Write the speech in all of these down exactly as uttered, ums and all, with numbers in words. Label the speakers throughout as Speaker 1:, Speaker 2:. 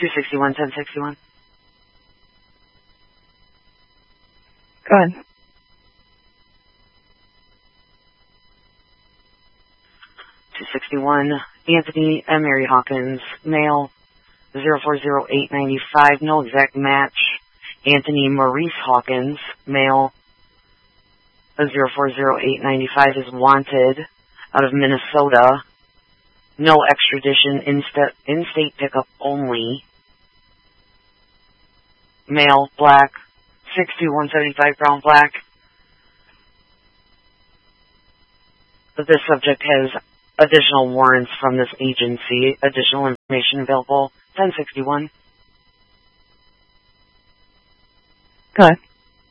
Speaker 1: two sixty-one, ten sixty-one.
Speaker 2: Go ahead.
Speaker 1: two sixty-one, Anthony and Mary Hawkins, male, zero four zero eight nine five, no exact match. Anthony Maurice Hawkins, male, zero four zero eight nine five, is wanted out of Minnesota. No extradition, in-state, in-state pickup only. Male, black, six two, one seventy-five, brown, black. This subject has additional warrants from this agency. Additional information available, ten sixty-one.
Speaker 2: Go ahead.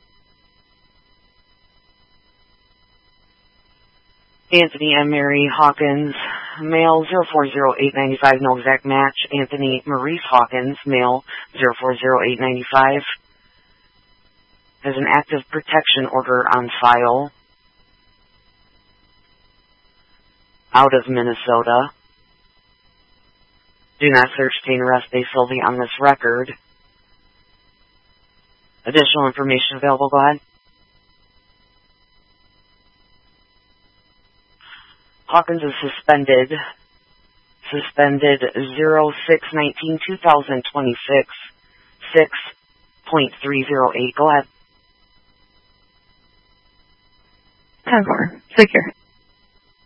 Speaker 1: Anthony and Mary Hawkins, male, zero four zero eight nine five, no exact match. Anthony Maurice Hawkins, male, zero four zero eight nine five, has an active protection order on file out of Minnesota. Do not search, detain, arrest, they Sylvie on this record. Additional information available, go ahead. Hawkins is suspended. Suspended zero six nineteen two thousand twenty-six, six point three zero eight. Go ahead.
Speaker 2: ten four. Secure.